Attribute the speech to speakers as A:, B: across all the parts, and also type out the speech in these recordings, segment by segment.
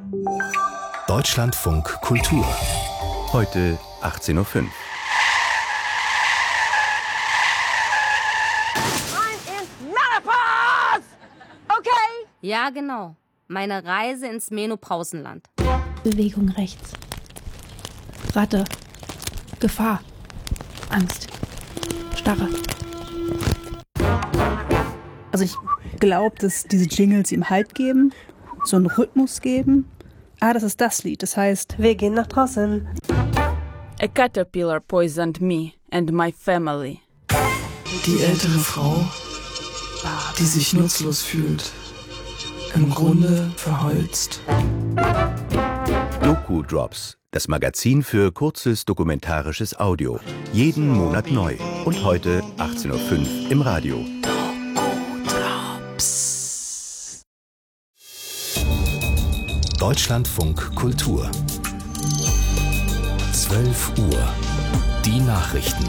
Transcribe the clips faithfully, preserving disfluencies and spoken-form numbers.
A: Deutschlandfunk Kultur. Heute achtzehn Uhr fünf.
B: Okay. Ja, genau. Meine Reise ins Menopausenland.
C: Bewegung rechts. Ratte. Gefahr. Angst. Starre.
D: Also ich glaube, dass diese Jingles ihm Halt geben, so einen Rhythmus geben. Ah, das ist das Lied. Das heißt,
E: wir gehen nach draußen.
F: A caterpillar poisoned me and my family.
G: Die ältere Frau, die sich nutzlos fühlt, im Grunde verholzt.
A: Doku Drops, das Magazin für kurzes dokumentarisches Audio. Jeden Monat neu. Und heute achtzehn Uhr fünf im Radio. Deutschlandfunk Kultur. zwölf Uhr. Die Nachrichten.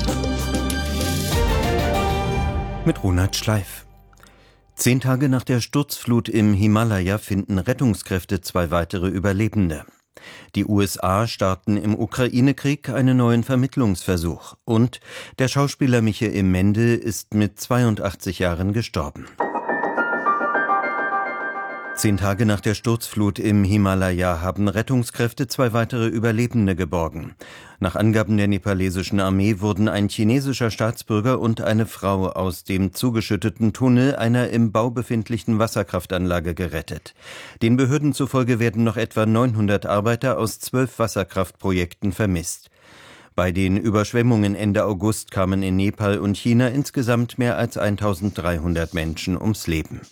H: Mit Ronald Schleif. Zehn Tage nach der Sturzflut im Himalaya finden Rettungskräfte zwei weitere Überlebende. Die U S A starten im Ukraine-Krieg einen neuen Vermittlungsversuch. Und der Schauspieler Michael Mende ist mit zweiundachtzig Jahren gestorben. Zehn Tage nach der Sturzflut im Himalaya haben Rettungskräfte zwei weitere Überlebende geborgen. Nach Angaben der nepalesischen Armee wurden ein chinesischer Staatsbürger und eine Frau aus dem zugeschütteten Tunnel einer im Bau befindlichen Wasserkraftanlage gerettet. Den Behörden zufolge werden noch etwa neunhundert Arbeiter aus zwölf Wasserkraftprojekten vermisst. Bei den Überschwemmungen Ende August kamen in Nepal und China insgesamt mehr als eintausenddreihundert Menschen ums Leben.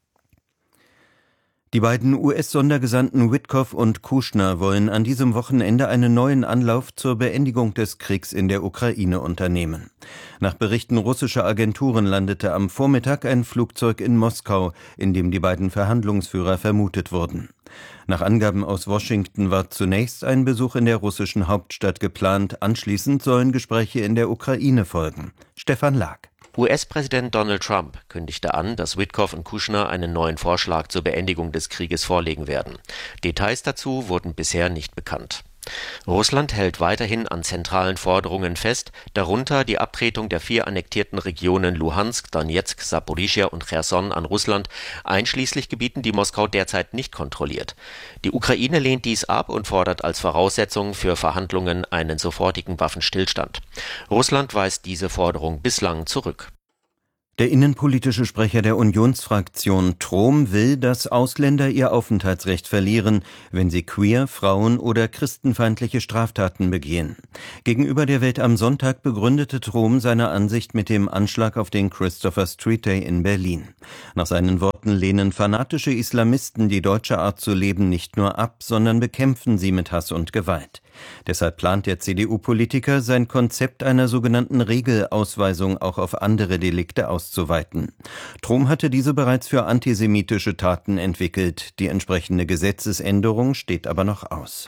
H: Die beiden U S-Sondergesandten Witkoff und Kushner wollen an diesem Wochenende einen neuen Anlauf zur Beendigung des Kriegs in der Ukraine unternehmen. Nach Berichten russischer Agenturen landete am Vormittag ein Flugzeug in Moskau, in dem die beiden Verhandlungsführer vermutet wurden. Nach Angaben aus Washington war zunächst ein Besuch in der russischen Hauptstadt geplant, anschließend sollen Gespräche in der Ukraine folgen. Stefan Lag.
I: U S-Präsident Donald Trump kündigte an, dass Witkoff und Kushner einen neuen Vorschlag zur Beendigung des Krieges vorlegen werden. Details dazu wurden bisher nicht bekannt. Russland hält weiterhin an zentralen Forderungen fest, darunter die Abtretung der vier annektierten Regionen Luhansk, Donetsk, Saporischschja und Cherson an Russland, einschließlich Gebieten, die Moskau derzeit nicht kontrolliert. Die Ukraine lehnt dies ab und fordert als Voraussetzung für Verhandlungen einen sofortigen Waffenstillstand. Russland weist diese Forderung bislang zurück.
H: Der innenpolitische Sprecher der Unionsfraktion Trom will, dass Ausländer ihr Aufenthaltsrecht verlieren, wenn sie queer, Frauen oder christenfeindliche Straftaten begehen. Gegenüber der Welt am Sonntag begründete Trom seine Ansicht mit dem Anschlag auf den Christopher Street Day in Berlin. Nach seinen Worten lehnen fanatische Islamisten die deutsche Art zu leben nicht nur ab, sondern bekämpfen sie mit Hass und Gewalt. Deshalb plant der C D U-Politiker, sein Konzept einer sogenannten Regelausweisung auch auf andere Delikte auszuweiten. Trom hatte diese bereits für antisemitische Taten entwickelt. Die entsprechende Gesetzesänderung steht aber noch aus.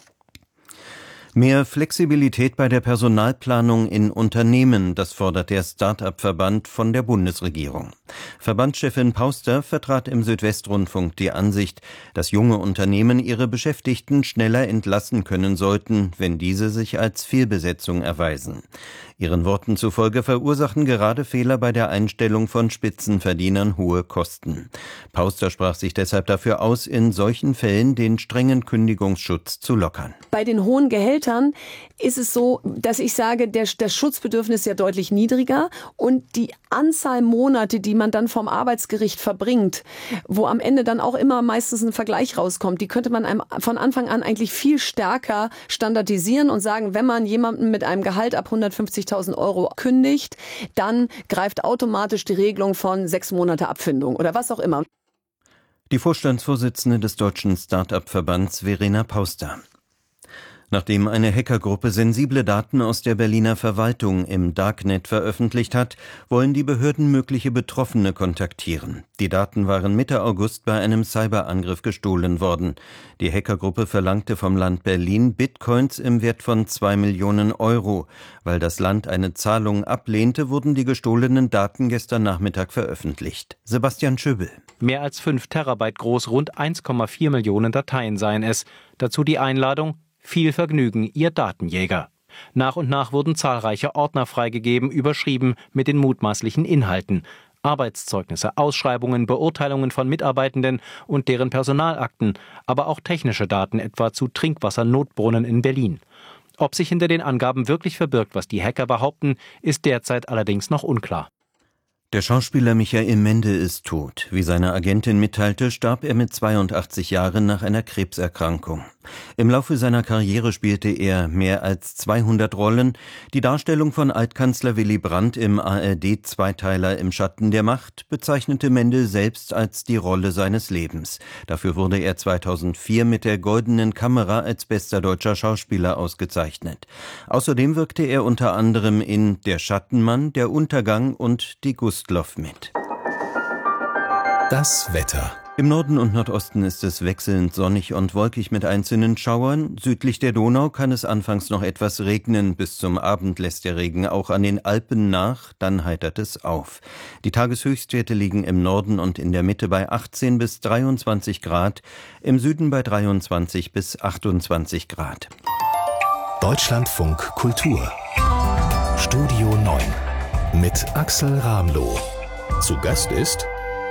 H: Mehr Flexibilität bei der Personalplanung in Unternehmen, das fordert der Start-up-Verband von der Bundesregierung. Verbandschefin Pauster vertrat im Südwestrundfunk die Ansicht, dass junge Unternehmen ihre Beschäftigten schneller entlassen können sollten, wenn diese sich als Fehlbesetzung erweisen. Ihren Worten zufolge verursachen gerade Fehler bei der Einstellung von Spitzenverdienern hohe Kosten. Pauster sprach sich deshalb dafür aus, in solchen Fällen den strengen Kündigungsschutz zu lockern.
J: Bei den hohen Gehältern ist es so, dass ich sage, der, das Schutzbedürfnis ist ja deutlich niedriger und die Anzahl Monate, die man dann vom Arbeitsgericht verbringt, wo am Ende dann auch immer meistens ein Vergleich rauskommt, die könnte man einem von Anfang an eigentlich viel stärker standardisieren und sagen, wenn man jemanden mit einem Gehalt ab hundertfünfzigtausend Euro kündigt, dann greift automatisch die Regelung von sechs Monate Abfindung oder was auch immer.
H: Die Vorstandsvorsitzende des Deutschen Start-up-Verbands Verena Pauster. Nachdem eine Hackergruppe sensible Daten aus der Berliner Verwaltung im Darknet veröffentlicht hat, wollen die Behörden mögliche Betroffene kontaktieren. Die Daten waren Mitte August bei einem Cyberangriff gestohlen worden. Die Hackergruppe verlangte vom Land Berlin Bitcoins im Wert von zwei Millionen Euro. Weil das Land eine Zahlung ablehnte, wurden die gestohlenen Daten gestern Nachmittag veröffentlicht. Sebastian Schöbel.
E: Mehr als fünf Terabyte groß, rund eins Komma vier Millionen Dateien seien es. Dazu die Einladung: Viel Vergnügen, Ihr Datenjäger. Nach und nach wurden zahlreiche Ordner freigegeben, überschrieben mit den mutmaßlichen Inhalten. Arbeitszeugnisse, Ausschreibungen, Beurteilungen von Mitarbeitenden und deren Personalakten, aber auch technische Daten, etwa zu Trinkwassernotbrunnen in Berlin. Ob sich hinter den Angaben wirklich verbirgt, was die Hacker behaupten, ist derzeit allerdings noch unklar.
H: Der Schauspieler Michael Mende ist tot. Wie seine Agentin mitteilte, starb er mit zweiundachtzig Jahren nach einer Krebserkrankung. Im Laufe seiner Karriere spielte er mehr als zweihundert Rollen. Die Darstellung von Altkanzler Willy Brandt im A R D-Zweiteiler Im Schatten der Macht bezeichnete Mende selbst als die Rolle seines Lebens. Dafür wurde er zweitausendvier mit der Goldenen Kamera als bester deutscher Schauspieler ausgezeichnet. Außerdem wirkte er unter anderem in Der Schattenmann, Der Untergang und Die Gustloff mit.
A: Das Wetter.
H: Im Norden und Nordosten ist es wechselnd sonnig und wolkig mit einzelnen Schauern. Südlich der Donau kann es anfangs noch etwas regnen. Bis zum Abend lässt der Regen auch an den Alpen nach, dann heitert es auf. Die Tageshöchstwerte liegen im Norden und in der Mitte bei achtzehn bis dreiundzwanzig Grad, im Süden bei dreiundzwanzig bis achtundzwanzig Grad.
A: Deutschlandfunk Kultur. Studio neun mit Axel Ramloh. Zu Gast ist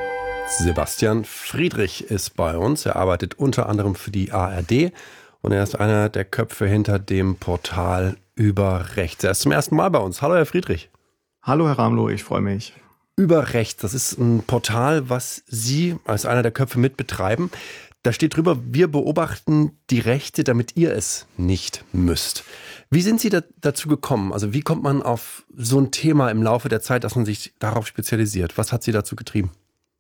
K: Sebastian Friedrich ist bei uns. Er arbeitet unter anderem für die A R D und er ist einer der Köpfe hinter dem Portal Über Rechts. Er ist zum ersten Mal bei uns. Hallo, Herr Friedrich.
L: Hallo, Herr Ramloh, ich freue mich.
K: Über Rechts, das ist ein Portal, was Sie als einer der Köpfe mitbetreiben. Da steht drüber: Wir beobachten die Rechte, damit ihr es nicht müsst. Wie sind Sie da, dazu gekommen? Also wie kommt man auf so ein Thema im Laufe der Zeit, dass man sich darauf spezialisiert? Was hat Sie dazu getrieben?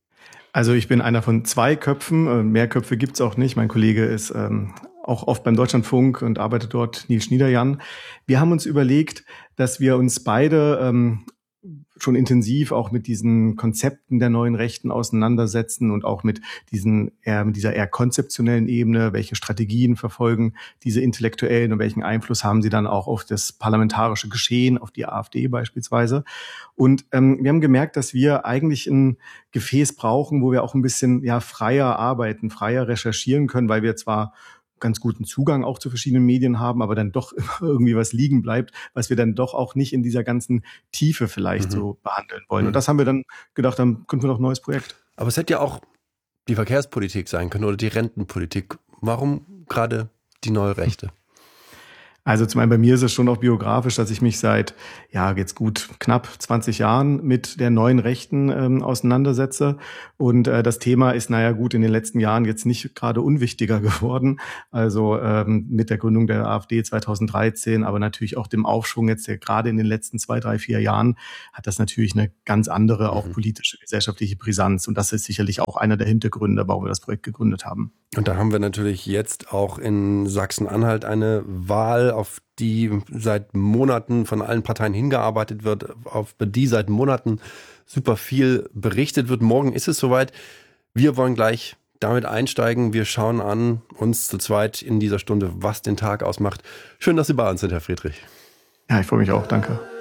L: Also ich bin einer von zwei Köpfen. Mehr Köpfe gibt's auch nicht. Mein Kollege ist ähm, auch oft beim Deutschlandfunk und arbeitet dort, Nils Schniederjan. Wir haben uns überlegt, dass wir uns beide ähm, schon intensiv auch mit diesen Konzepten der neuen Rechten auseinandersetzen und auch mit diesen eher, mit dieser eher konzeptionellen Ebene, welche Strategien verfolgen diese Intellektuellen und welchen Einfluss haben sie dann auch auf das parlamentarische Geschehen, auf die AfD beispielsweise. Und ähm, wir haben gemerkt, dass wir eigentlich ein Gefäß brauchen, wo wir auch ein bisschen ja freier arbeiten, freier recherchieren können, weil wir zwar ganz guten Zugang auch zu verschiedenen Medien haben, aber dann doch irgendwie was liegen bleibt, was wir dann doch auch nicht in dieser ganzen Tiefe vielleicht mhm. so behandeln wollen. Mhm. Und das haben wir dann gedacht, dann gründen wir noch ein neues Projekt.
K: Aber es hätte ja auch die Verkehrspolitik sein können oder die Rentenpolitik. Warum gerade die neue Rechte?
L: Also zum einen bei mir ist es schon auch biografisch, dass ich mich seit, ja jetzt gut knapp zwanzig Jahren mit der neuen Rechten ähm, auseinandersetze. Und äh, das Thema ist, naja gut, in den letzten Jahren jetzt nicht gerade unwichtiger geworden. Also ähm, mit der Gründung der AfD zweitausenddreizehn, aber natürlich auch dem Aufschwung jetzt der, gerade in den letzten zwei, drei, vier Jahren, hat das natürlich eine ganz andere, auch politische, gesellschaftliche Brisanz. Und das ist sicherlich auch einer der Hintergründe, warum wir das Projekt gegründet haben.
K: Und da haben wir natürlich jetzt auch in Sachsen-Anhalt eine Wahl, auf die seit Monaten von allen Parteien hingearbeitet wird, auf die seit Monaten super viel berichtet wird. Morgen ist es soweit. Wir wollen gleich damit einsteigen. Wir schauen an uns zu zweit in dieser Stunde, was den Tag ausmacht. Schön, dass Sie bei uns sind, Herr Friedrich.
L: Ja, ich freue mich auch. Danke.